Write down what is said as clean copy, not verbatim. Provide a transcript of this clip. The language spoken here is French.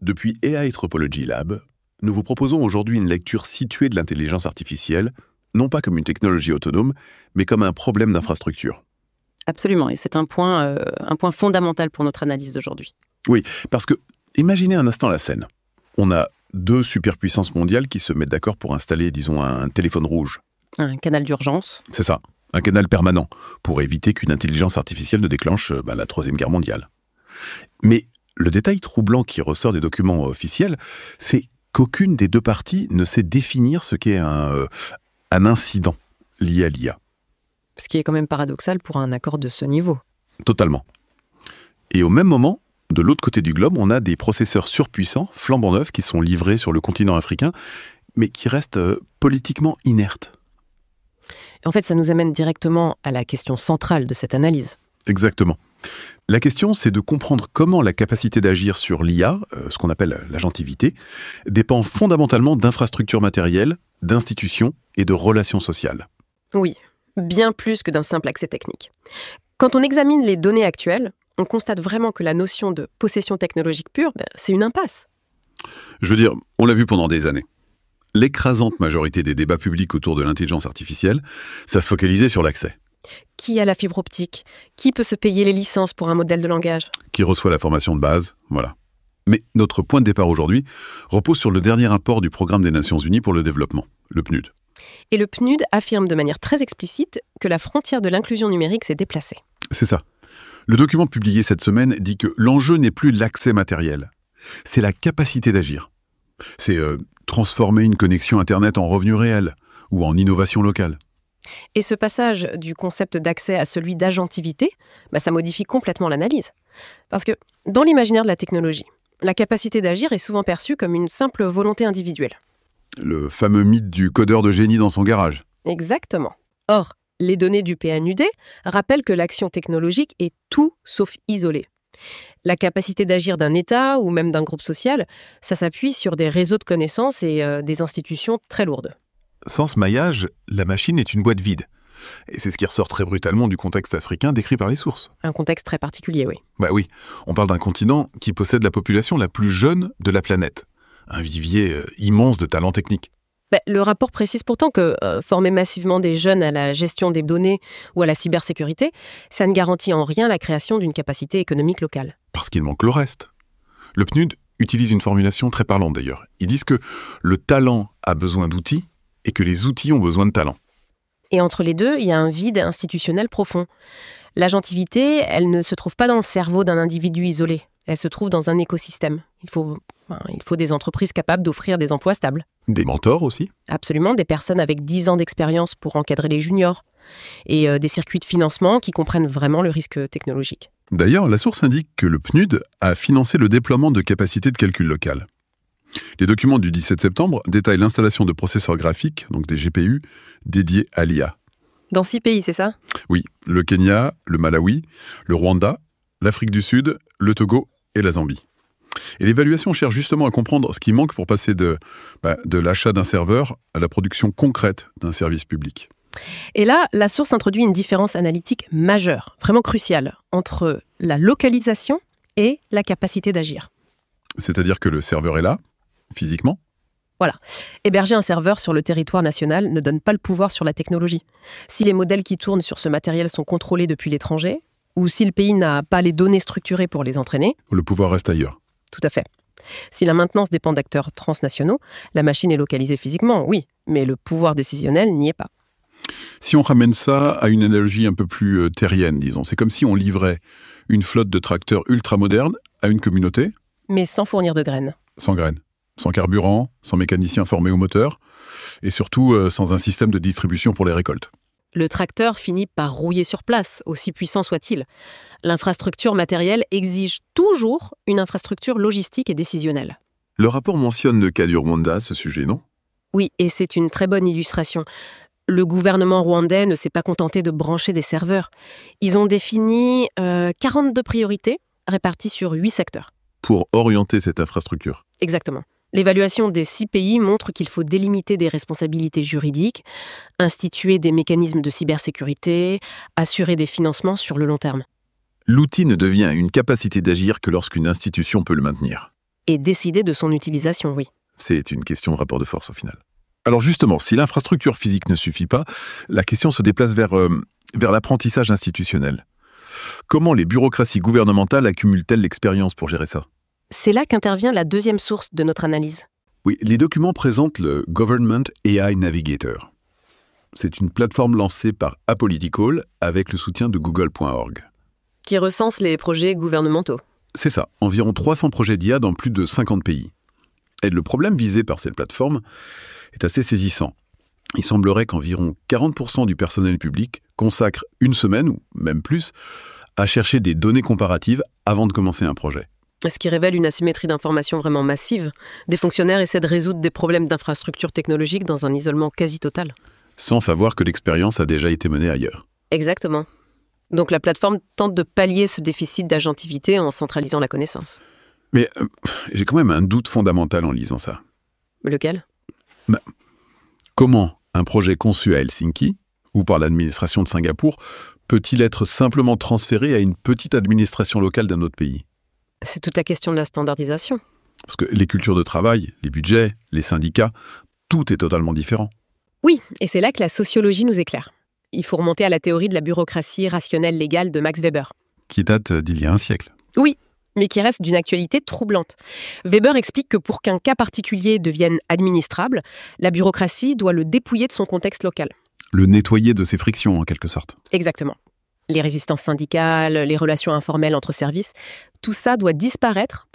Depuis AI Tropology Lab, nous vous proposons aujourd'hui une lecture située de l'intelligence artificielle, non pas comme une technologie autonome, mais comme un problème d'infrastructure. Absolument, et c'est un point fondamental pour notre analyse d'aujourd'hui. Oui, parce que, imaginez un instant la scène. On a deux superpuissances mondiales qui se mettent d'accord pour installer, disons, un téléphone rouge. Un canal d'urgence. C'est ça, un canal permanent, pour éviter qu'une intelligence artificielle ne déclenche la Troisième Guerre mondiale. Mais le détail troublant qui ressort des documents officiels, c'est qu'aucune des deux parties ne sait définir ce qu'est un incident lié à l'IA. Ce qui est quand même paradoxal pour un accord de ce niveau. Totalement. Et au même moment, de l'autre côté du globe, on a des processeurs surpuissants, flambant neufs, qui sont livrés sur le continent africain, mais qui restent politiquement inertes. En fait, ça nous amène directement à la question centrale de cette analyse. Exactement. La question, c'est de comprendre comment la capacité d'agir sur l'IA, ce qu'on appelle l'agentivité, dépend fondamentalement d'infrastructures matérielles, d'institutions et de relations sociales. Oui, bien plus que d'un simple accès technique. Quand on examine les données actuelles, on constate vraiment que la notion de possession technologique pure, c'est une impasse. Je veux dire, on l'a vu pendant des années. L'écrasante majorité des débats publics autour de l'intelligence artificielle, ça se focalisait sur l'accès. Qui a la fibre optique? Qui peut se payer les licences pour un modèle de langage? Qui reçoit la formation de base, voilà. Mais notre point de départ aujourd'hui repose sur le dernier rapport du Programme des Nations Unies pour le développement, le PNUD. Et le PNUD affirme de manière très explicite que la frontière de l'inclusion numérique s'est déplacée. C'est ça. Le document publié cette semaine dit que l'enjeu n'est plus l'accès matériel, c'est la capacité d'agir. C'est transformer une connexion Internet en revenu réel ou en innovation locale. Et ce passage du concept d'accès à celui d'agentivité, ça modifie complètement l'analyse. Parce que dans l'imaginaire de la technologie, la capacité d'agir est souvent perçue comme une simple volonté individuelle. Le fameux mythe du codeur de génie dans son garage. Exactement. Or, les données du PNUD rappellent que l'action technologique est tout sauf isolée. La capacité d'agir d'un État ou même d'un groupe social, ça s'appuie sur des réseaux de connaissances et des institutions très lourdes. Sans ce maillage, la machine est une boîte vide. Et c'est ce qui ressort très brutalement du contexte africain décrit par les sources. Un contexte très particulier, oui. Oui, on parle d'un continent qui possède la population la plus jeune de la planète. Un vivier immense de talents techniques. Le rapport précise pourtant que former massivement des jeunes à la gestion des données ou à la cybersécurité, ça ne garantit en rien la création d'une capacité économique locale. Parce qu'il manque le reste. Le PNUD utilise une formulation très parlante d'ailleurs. Ils disent que le talent a besoin d'outils et que les outils ont besoin de talent. Et entre les deux, il y a un vide institutionnel profond. L'agentivité, elle ne se trouve pas dans le cerveau d'un individu isolé. Elle se trouve dans un écosystème. Il faut des entreprises capables d'offrir des emplois stables. Des mentors aussi? Absolument, des personnes avec 10 ans d'expérience pour encadrer les juniors. Et des circuits de financement qui comprennent vraiment le risque technologique. D'ailleurs, la source indique que le PNUD a financé le déploiement de capacités de calcul locales. Les documents du 17 septembre détaillent l'installation de processeurs graphiques, donc des GPU, dédiés à l'IA. Dans 6 pays, c'est ça? Oui, le Kenya, le Malawi, le Rwanda, l'Afrique du Sud, le Togo et la Zambie. Et l'évaluation cherche justement à comprendre ce qui manque pour passer de l'achat d'un serveur à la production concrète d'un service public. Et là, la source introduit une différence analytique majeure, vraiment cruciale, entre la localisation et la capacité d'agir. C'est-à-dire que le serveur est là, physiquement? Voilà. Héberger un serveur sur le territoire national ne donne pas le pouvoir sur la technologie. Si les modèles qui tournent sur ce matériel sont contrôlés depuis l'étranger, ou si le pays n'a pas les données structurées pour les entraîner... Le pouvoir reste ailleurs. Tout à fait. Si la maintenance dépend d'acteurs transnationaux, la machine est localisée physiquement, oui, mais le pouvoir décisionnel n'y est pas. Si on ramène ça à une analogie un peu plus terrienne, disons, c'est comme si on livrait une flotte de tracteurs ultra-modernes à une communauté. Mais sans fournir de graines. Sans graines, sans carburant, sans mécaniciens formés au moteur, et surtout sans un système de distribution pour les récoltes. Le tracteur finit par rouiller sur place, aussi puissant soit-il. L'infrastructure matérielle exige toujours une infrastructure logistique et décisionnelle. Le rapport mentionne le cas du Rwanda à ce sujet, non? Oui, et c'est une très bonne illustration. Le gouvernement rwandais ne s'est pas contenté de brancher des serveurs. Ils ont défini 42 priorités réparties sur 8 secteurs. Pour orienter cette infrastructure. Exactement. L'évaluation des 6 pays montre qu'il faut délimiter des responsabilités juridiques, instituer des mécanismes de cybersécurité, assurer des financements sur le long terme. L'outil ne devient une capacité d'agir que lorsqu'une institution peut le maintenir. Et décider de son utilisation, oui. C'est une question de rapport de force au final. Alors justement, si l'infrastructure physique ne suffit pas, la question se déplace vers l'apprentissage institutionnel. Comment les bureaucraties gouvernementales accumulent-elles l'expérience pour gérer ça ? C'est là qu'intervient la deuxième source de notre analyse. Oui, les documents présentent le Government AI Navigator. C'est une plateforme lancée par Apolitical avec le soutien de Google.org. Qui recense les projets gouvernementaux. C'est ça, environ 300 projets d'IA dans plus de 50 pays. Et le problème visé par cette plateforme est assez saisissant. Il semblerait qu'environ 40% du personnel public consacre une semaine, ou même plus, à chercher des données comparatives avant de commencer un projet. Ce qui révèle une asymétrie d'information vraiment massive. Des fonctionnaires essaient de résoudre des problèmes d'infrastructure technologique dans un isolement quasi total. Sans savoir que l'expérience a déjà été menée ailleurs. Exactement. Donc la plateforme tente de pallier ce déficit d'agentivité en centralisant la connaissance. Mais j'ai quand même un doute fondamental en lisant ça. Lequel ? Comment un projet conçu à Helsinki, ou par l'administration de Singapour, peut-il être simplement transféré à une petite administration locale d'un autre pays ? C'est toute la question de la standardisation. Parce que les cultures de travail, les budgets, les syndicats, tout est totalement différent. Oui, et c'est là que la sociologie nous éclaire. Il faut remonter à la théorie de la bureaucratie rationnelle légale de Max Weber. Qui date d'il y a un siècle. Oui, mais qui reste d'une actualité troublante. Weber explique que pour qu'un cas particulier devienne administrable, la bureaucratie doit le dépouiller de son contexte local. Le nettoyer de ses frictions, en quelque sorte. Exactement. Les résistances syndicales, les relations informelles entre services, tout ça doit disparaître